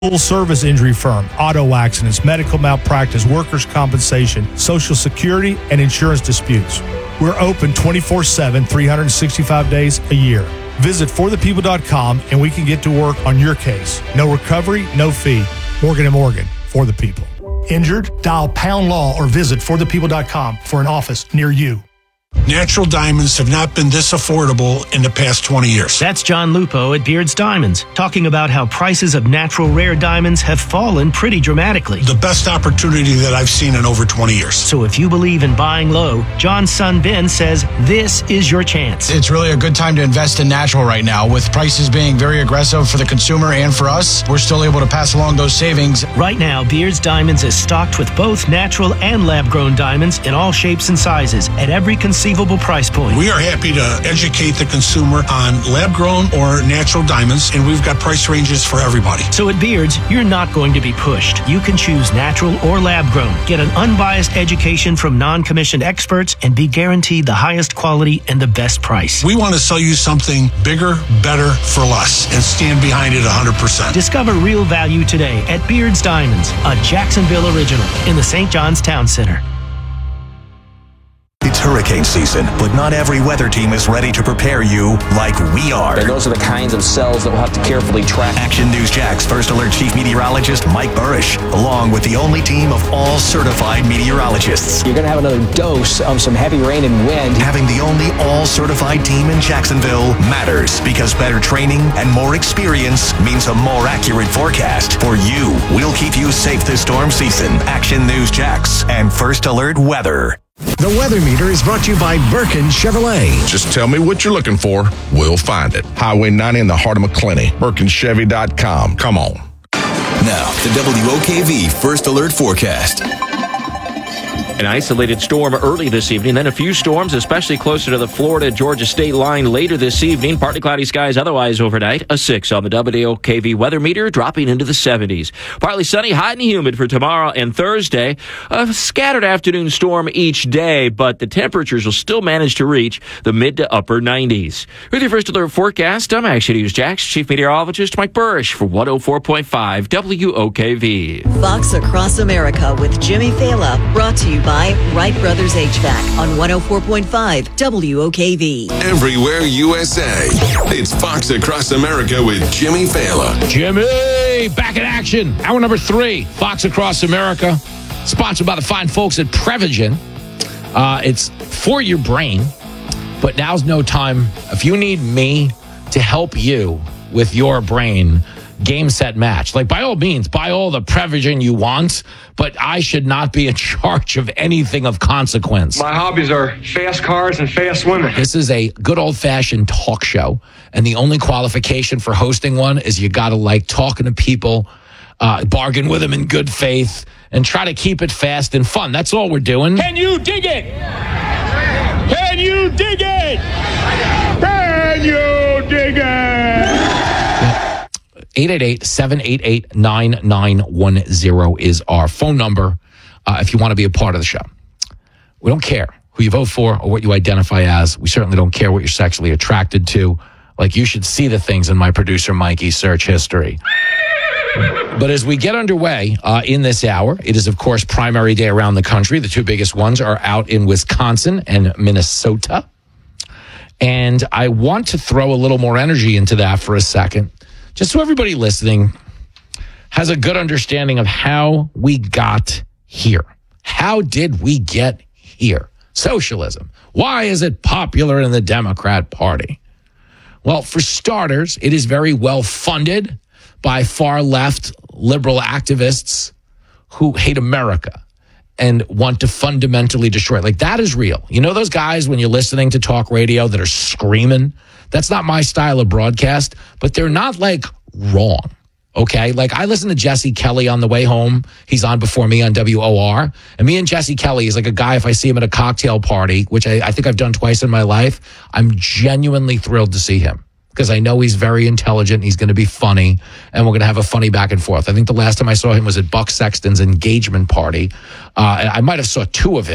Full-service injury firm, auto accidents, medical malpractice, workers' compensation, Social Security, and insurance disputes. We're open 24/7, 365 days a year. Visit forthepeople.com and we can get to work on your case. No recovery, no fee. Morgan & Morgan, for the people. Injured? Dial pound law or visit forthepeople.com for an office near you. Natural diamonds have not been this affordable in the past 20 years. That's John Lupo at Beard's Diamonds, talking about how prices of natural rare diamonds have fallen pretty dramatically. The best opportunity that I've seen in over 20 years. So if you believe in buying low, John's son Ben says this is your chance. It's really a good time to invest in natural right now. With prices being very aggressive for the consumer and for us, we're still able to pass along those savings. Right now, Beard's Diamonds is stocked with both natural and lab-grown diamonds in all shapes and sizes at every conceivable price point. We are happy to educate the consumer on lab-grown or natural diamonds, and we've got price ranges for everybody. So at Beard's, you're not going to be pushed. You can choose natural or lab-grown. Get an unbiased education from non-commissioned experts and be guaranteed the highest quality and the best price. We want to sell you something bigger, better, for less, and stand behind it 100%. Discover real value today at Beard's Diamonds, a Jacksonville original in the St. John's Town Center. It's hurricane season, but not every weather team is ready to prepare you like we are. And those are the kinds of cells that we'll have to carefully track. Action News Jax First Alert Chief Meteorologist Mike Burrish, along with the only team of all certified meteorologists. You're going to have another dose of some heavy rain and wind. Having the only all certified team in Jacksonville matters because better training and more experience means a more accurate forecast for you. We'll keep you safe this storm season. Action News Jax and First Alert Weather. The Weather Meter is brought to you by Birkin Chevrolet. Just tell me what you're looking for. We'll find it. Highway 90 in the heart of McClenny. BirkinChevy.com. Come on. Now, the WOKV First Alert Forecast. An isolated storm early this evening, then a few storms, especially closer to the Florida-Georgia state line later this evening. Partly cloudy skies otherwise overnight. A 6 on the WOKV weather meter, dropping into the 70s. Partly sunny, hot and humid for tomorrow and Thursday. A scattered afternoon storm each day, but the temperatures will still manage to reach the mid to upper 90s. With your First Alert forecast, I'm Action News Jax Chief Meteorologist Mike Burrish for 104.5 WOKV. Fox Across America with Jimmy Fela, brought to you by Wright Brothers HVAC on 104.5 WOKV. Everywhere USA. It's Fox Across America with Jimmy Fela. Jimmy, back in action. Hour number 3, Fox Across America. Sponsored by the fine folks at Prevagen. It's for your brain, but now's no time. If you need me to help you with your brain, game, set, match. Like, by all means, buy all the Prevagen you want, but I should not be in charge of anything of consequence. My hobbies are fast cars and fast women. This is a good old-fashioned talk show, and the only qualification for hosting one is you got to like talking to people, bargain with them in good faith, and try to keep it fast and fun. That's all we're doing. Can you dig it? Can you dig it? Can you dig it? 888-788-9910 is our phone number if you want to be a part of the show. We don't care who you vote for or what you identify as. We certainly don't care what you're sexually attracted to. Like, you should see the things in my producer Mikey's search history. But as we get underway in this hour, it is, of course, primary day around the country. The two biggest ones are out in Wisconsin and Minnesota. And I want to throw a little more energy into that for a second, just so everybody listening has a good understanding of how we got here. How did we get here? Socialism. Why is it popular in the Democrat Party? Well, for starters, it is very well funded by far-left liberal activists who hate America and want to fundamentally destroy it. Like, that is real. You know those guys when you're listening to talk radio that are screaming? That's not my style of broadcast, but they're not, like, wrong, okay? Like, I listen to Jesse Kelly on the way home. He's on before me on WOR. And me and Jesse Kelly is like a guy, if I see him at a cocktail party, which I think I've done twice in my life, I'm genuinely thrilled to see him because I know he's very intelligent. He's going to be funny, and we're going to have a funny back and forth. I think the last time I saw him was at Buck Sexton's engagement party. I might have saw 2 of him,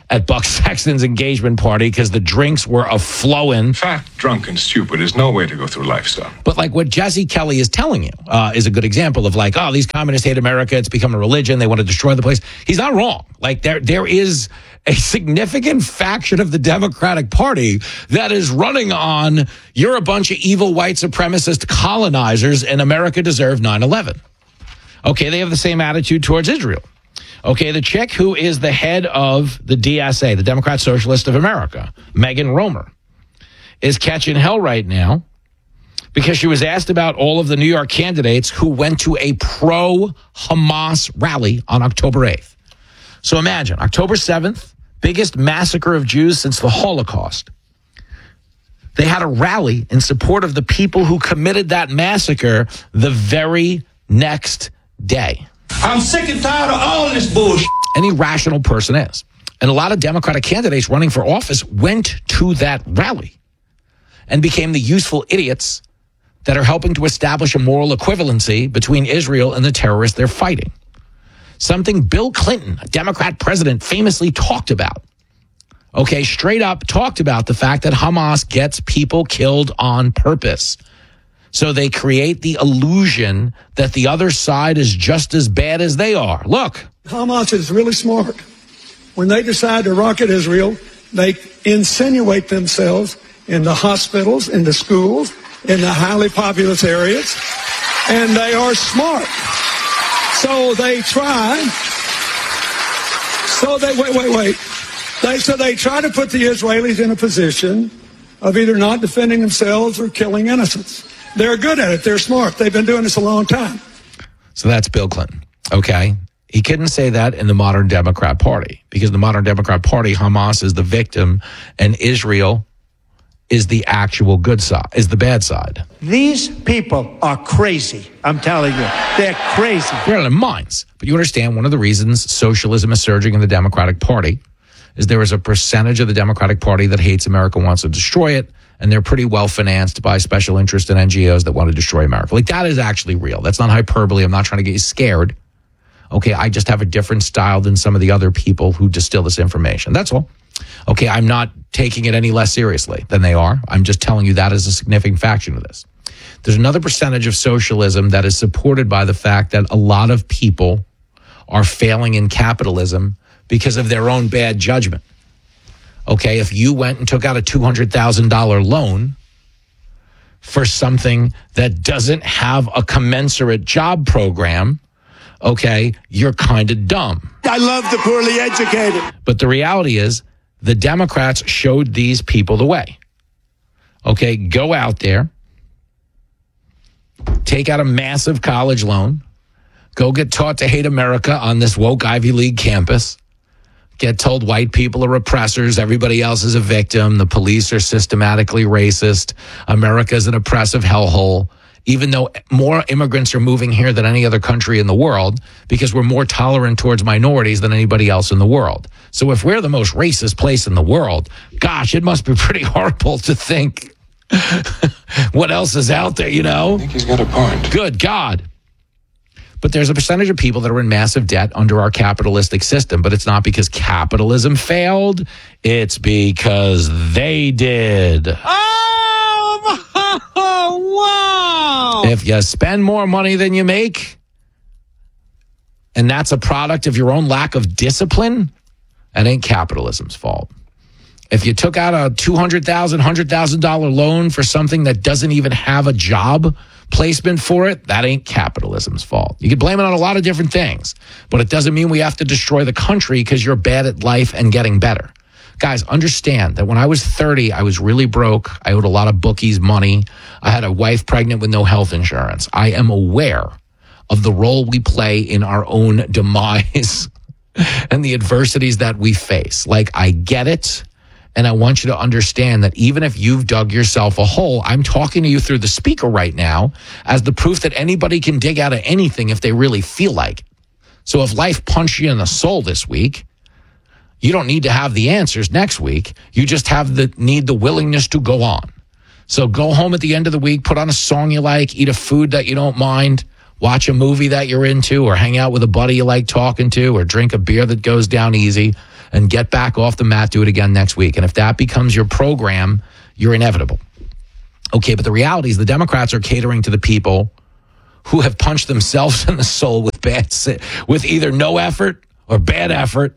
at Buck Sexton's engagement party because the drinks were a-flowing. Fat, drunk, and stupid is no way to go through life, son. But like what Jesse Kelly is telling you is a good example of like, oh, these communists hate America. It's become a religion. They want to destroy the place. He's not wrong. Like there is a significant faction of the Democratic Party that is running on, you're a bunch of evil white supremacist colonizers and America deserved 9/11. Okay, they have the same attitude towards Israel. Okay, the chick who is the head of the DSA, the Democrat Socialist of America, Megan Romer, is catching hell right now because she was asked about all of the New York candidates who went to a pro-Hamas rally on October 8th. So imagine, October 7th, biggest massacre of Jews since the Holocaust. They had a rally in support of the people who committed that massacre the very next day. I'm sick and tired of all this bullshit. Any rational person is. And a lot of Democratic candidates running for office went to that rally and became the useful idiots that are helping to establish a moral equivalency between Israel and the terrorists they're fighting. Something Bill Clinton, a Democrat president, famously talked about. Okay, straight up talked about the fact that Hamas gets people killed on purpose. So they create the illusion that the other side is just as bad as they are. Look. Hamas is really smart. When they decide to rocket Israel, they insinuate themselves in the hospitals, in the schools, in the highly populous areas, and they are smart. So they try. So they wait. They try to put the Israelis in a position of either not defending themselves or killing innocents. They're good at it. They're smart. They've been doing this a long time. So that's Bill Clinton. Okay. He couldn't say that in the modern Democrat Party because the modern Democrat Party, Hamas is the victim and Israel is the actual good side, is the bad side. These people are crazy. I'm telling you, they're crazy. They're out of their minds. But you understand one of the reasons socialism is surging in the Democratic Party is there is a percentage of the Democratic Party that hates America, wants to destroy it, and they're pretty well financed by special interest and NGOs that want to destroy America. Like, that is actually real. That's not hyperbole. I'm not trying to get you scared. Okay, I just have a different style than some of the other people who distill this information. That's all. Okay, I'm not taking it any less seriously than they are. I'm just telling you that is a significant faction of this. There's another percentage of socialism that is supported by the fact that a lot of people are failing in capitalism because of their own bad judgment. Okay, if you went and took out a $200,000 loan for something that doesn't have a commensurate job program, okay, you're kind of dumb. I love the poorly educated. But the reality is the Democrats showed these people the way. Okay, go out there, take out a massive college loan, go get taught to hate America on this woke Ivy League campus, get told white people are oppressors, everybody else is a victim, the police are systematically racist, America's an oppressive hellhole, even though more immigrants are moving here than any other country in the world because we're more tolerant towards minorities than anybody else in the world. So if we're the most racist place in the world, gosh, it must be pretty horrible to think what else is out there, you know? I think he's got a point. Good God. But there's a percentage of people that are in massive debt under our capitalistic system, but it's not because capitalism failed. It's because they did. Oh, wow. If you spend more money than you make, and that's a product of your own lack of discipline, that ain't capitalism's fault. If you took out a $200,000, $100,000 loan for something that doesn't even have a job placement for it, that ain't capitalism's fault. You can blame it on a lot of different things, but it doesn't mean we have to destroy the country because you're bad at life and getting better. Guys, understand that when I was 30, I was really broke. I owed a lot of bookies money. I had a wife pregnant with no health insurance. I am aware of the role we play in our own demise and the adversities that we face. Like, I get it. And I want you to understand that even if you've dug yourself a hole, I'm talking to you through the speaker right now as the proof that anybody can dig out of anything if they really feel like it. So if life punched you in the soul this week, you don't need to have the answers next week. You just need the willingness to go on. So go home at the end of the week, put on a song you like, eat a food that you don't mind, watch a movie that you're into, or hang out with a buddy you like talking to, or drink a beer that goes down easy. and get back off the mat, do it again next week. And if that becomes your program, you're inevitable. Okay, but the reality is the Democrats are catering to the people who have punched themselves in the soul with either no effort or bad effort,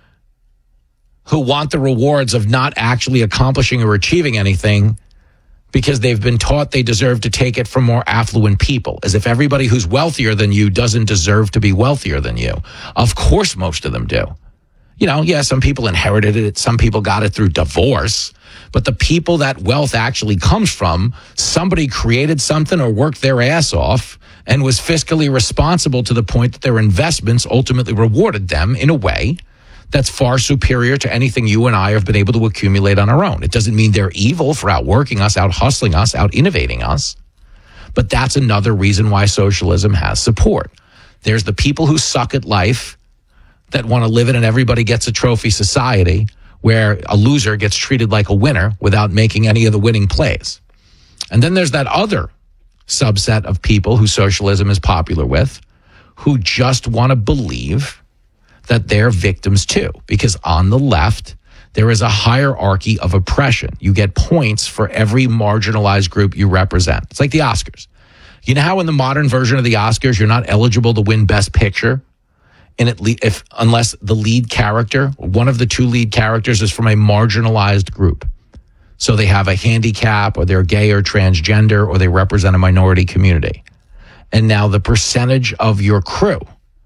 who want the rewards of not actually accomplishing or achieving anything because they've been taught they deserve to take it from more affluent people, as if everybody who's wealthier than you doesn't deserve to be wealthier than you. Of course, most of them do. You know, yeah, some people inherited it. Some people got it through divorce. But the people that wealth actually comes from, somebody created something or worked their ass off and was fiscally responsible to the point that their investments ultimately rewarded them in a way that's far superior to anything you and I have been able to accumulate on our own. It doesn't mean they're evil for outworking us, out hustling us, out innovating us. But that's another reason why socialism has support. There's the people who suck at life that want to live in an everybody gets a trophy society where a loser gets treated like a winner without making any of the winning plays. And then there's that other subset of people who socialism is popular with, who just want to believe that they're victims too. Because on the left, there is a hierarchy of oppression. You get points for every marginalized group you represent. It's like the Oscars. You know how in the modern version of the Oscars, you're not eligible to win Best Picture? And unless the lead character, one of the two lead characters, is from a marginalized group. So they have a handicap, or they're gay or transgender, or they represent a minority community. And now the percentage of your crew,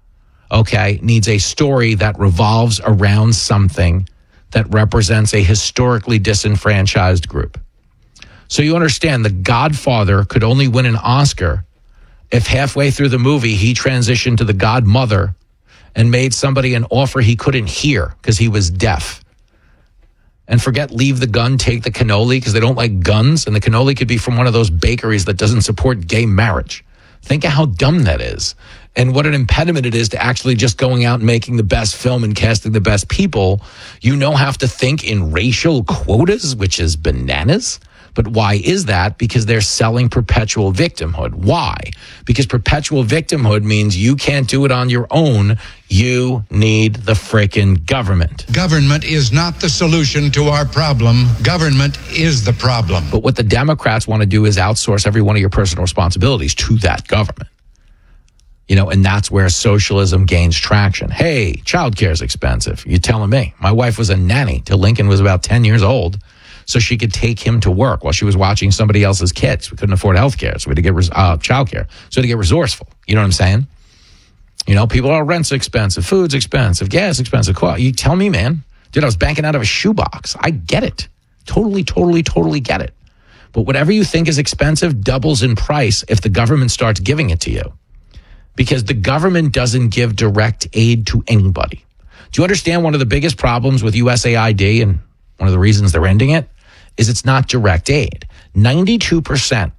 okay, needs a story that revolves around something that represents a historically disenfranchised group. So you understand The Godfather could only win an Oscar if halfway through the movie he transitioned to the godmother and made somebody an offer he couldn't hear because he was deaf. And forget leave the gun, take the cannoli, because they don't like guns, and the cannoli could be from one of those bakeries that doesn't support gay marriage. Think of how dumb that is, and what an impediment it is to actually just going out and making the best film and casting the best people. You now have to think in racial quotas, which is bananas. But why is that? Because they're selling perpetual victimhood. Why? Because perpetual victimhood means you can't do it on your own. You need the frickin' government. Government is not the solution to our problem. Government is the problem. But what the Democrats want to do is outsource every one of your personal responsibilities to that government. You know, and that's where socialism gains traction. Hey, childcare is expensive. You're telling me. My wife was a nanny till Lincoln was about 10 years old, so she could take him to work while she was watching somebody else's kids. We couldn't afford health care, so we had to get childcare. So we had to get resourceful. You know what I'm saying? You know, people are rent's expensive, food's expensive, gas expensive. You tell me, man. Dude, I was banking out of a shoebox. I get it. Totally get it. But whatever you think is expensive doubles in price if the government starts giving it to you. Because the government doesn't give direct aid to anybody. Do you understand one of the biggest problems with USAID, and one of the reasons they're ending it, is it's not direct aid. 92%,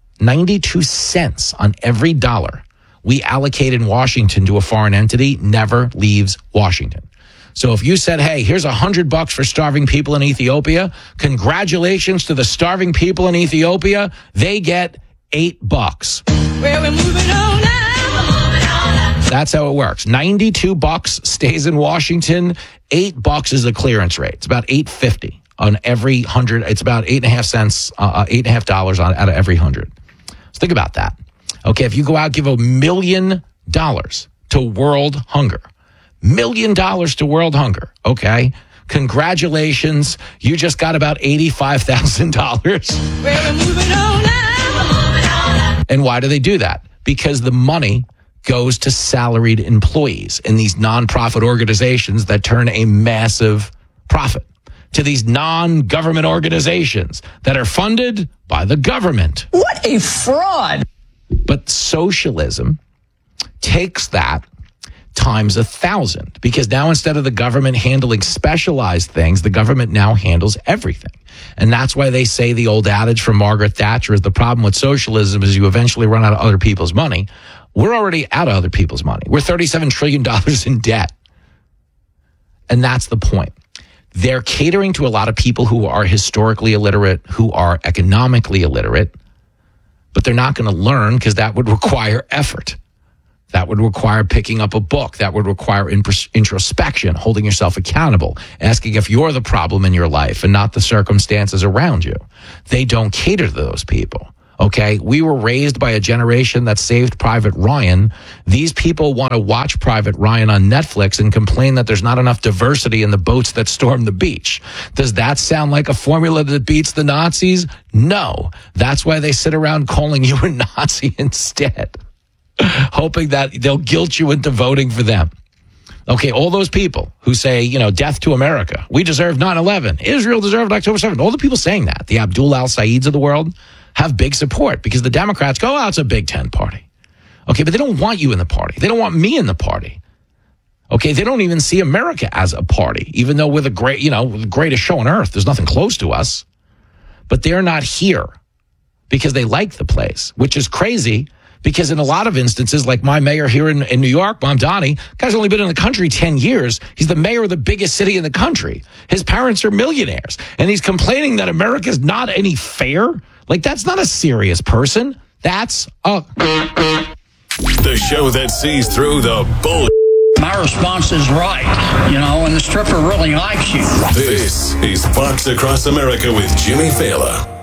92 cents on every dollar we allocate in Washington to a foreign entity never leaves Washington. So if you said, hey, here's $100 for starving people in Ethiopia, congratulations to the starving people in Ethiopia, they get $8. Well, we're moving on now. That's how it works. $92 stays in Washington. $8 is the clearance rate. It's about $8.50 on every 100. It's about 8.5 cents, $8.50 out of every 100. So think about that. Okay, if you go out, give $1 million to world hunger. $1 million to world hunger. Okay, congratulations. You just got about $85,000. Well, we're moving on now. And why do they do that? Because the money goes to salaried employees in these nonprofit organizations that turn a massive profit, to these non-government organizations that are funded by the government. What a fraud. But socialism takes that times 1,000, because now instead of the government handling specialized things, the government now handles everything. And that's why they say the old adage from Margaret Thatcher is the problem with socialism is you eventually run out of other people's money. We're already out of other people's money. We're $37 trillion in debt. And that's the point. They're catering to a lot of people who are historically illiterate, who are economically illiterate, but they're not going to learn because that would require effort. That would require picking up a book. That would require introspection, holding yourself accountable, asking if you're the problem in your life and not the circumstances around you. They don't cater to those people. Okay, we were raised by a generation that saved Private Ryan. These people want to watch Private Ryan on Netflix and complain that there's not enough diversity in the boats that storm the beach. Does that sound like a formula that beats the Nazis? No. That's why they sit around calling you a Nazi instead, hoping that they'll guilt you into voting for them. Okay, all those people who say, you know, death to America. We deserve 9/11. Israel deserved October 7th. All the people saying that, the Abdul al-Saids of the world, have big support because the Democrats go, oh, it's a Big Ten party. Okay, but they don't want you in the party. They don't want me in the party. Okay, they don't even see America as a party, even though we're the great, you know, the greatest show on earth. There's nothing close to us. But they're not here because they like the place, which is crazy because in a lot of instances, like my mayor here in New York, Mamdani, guy's only been in the country 10 years. He's the mayor of the biggest city in the country. His parents are millionaires. And he's complaining that America's not any fair. Like, that's not a serious person. That's a... The show that sees through the bull. My response is right, you know, and the stripper really likes you. This is Fox Across America with Jimmy Fallon.